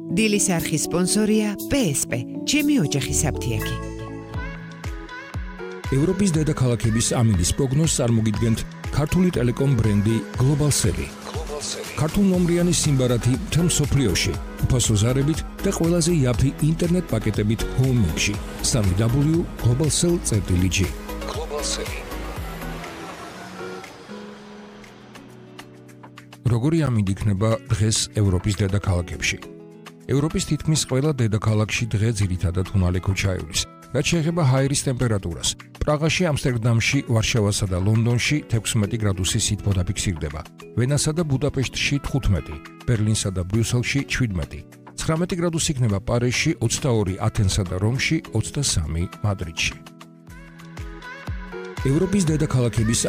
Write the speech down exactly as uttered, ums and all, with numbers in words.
დილის არხის სპონსორია პი ეს პი, ჩემი ოჯახის საფთიაგი. ევროპის დედაქალაქების ამინდის პროგნოზს წარმოგიდგენთ ქართული ტელეკომ ბრენდი Globalcell. ქართულ ნომრიანი სიმბარათი მთელ მსოფლიოში, უფასო ზარებით და ყველაზე იაფი ინტერნეტ პაკეტებით ჰოუმინგში. სამი დაბლიუ ტექ გლობალსელ წერტილი ჯი. Globalcell. როგორი ამინდი იქნება დღეს ევროპის დედაქალაქებში? ევროპის თითქმის ყველა დედაქალაქში დღე ძირითადად უნალექო ჩაივლის. რაც შეეხება ჰაერის ტემპერატურას, პრაღაში, ამსტერდამში, ვარშავასა და ლონდონში თექვსმეტი გრადუსი სითბო დაფიქსირდება, ვენასა და ბუდაპეშტში თხუთმეტი, ბერლინსა და ბრიუსელში შვიდმეტი, ცხრამეტი გრადუსი იქნება პარიზში, ოცდაორი ათენსა და რომში, ოცდასამი მადრიდში. ევროპის დედაქალაქების